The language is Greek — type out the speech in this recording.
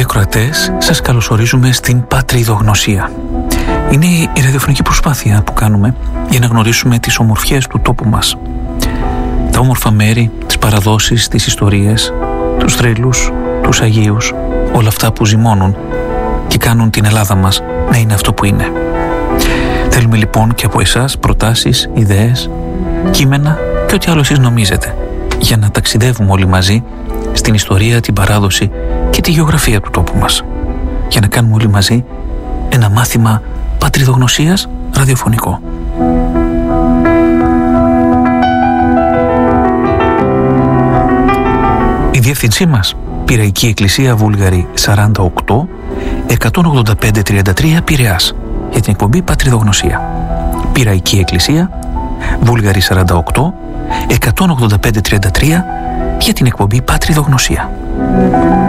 ακροατές, σας καλωσορίζουμε στην Πατριδογνωσία. Είναι η ραδιοφωνική προσπάθεια που κάνουμε για να γνωρίσουμε τις ομορφιές του τόπου μας. Τα όμορφα μέρη, τις παραδόσεις, τις ιστορίες, τους θρύλους, τους Αγίους, όλα αυτά που ζυμώνουν και κάνουν την Ελλάδα μας να είναι αυτό που είναι. Θέλουμε λοιπόν και από εσάς προτάσεις, ιδέες, κείμενα και ό,τι άλλο εσείς νομίζετε, για να ταξιδεύουμε όλοι μαζί στην ιστορία, την παράδοση και τη γεωγραφία του τόπου μας, για να κάνουμε όλοι μαζί ένα μάθημα πατριδογνωσίας ραδιοφωνικό. Η διεύθυνσή μας: Πειραϊκή Εκκλησία Βούλγαρη 48 185 33 Πειραιάς, για την εκπομπή Πατριδογνωσία. Πειραϊκή Εκκλησία Βούλγαρη 48 185 33 για την εκπομπή Πατριδογνωσία.